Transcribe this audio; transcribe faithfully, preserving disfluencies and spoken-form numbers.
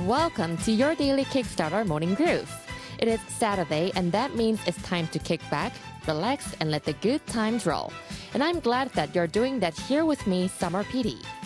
Welcome to your daily Kickstarter morning groove. It is Saturday, and that means it's time to kick back, relax, and let the good times roll. And I'm glad that you're doing that here with me, Summer P D.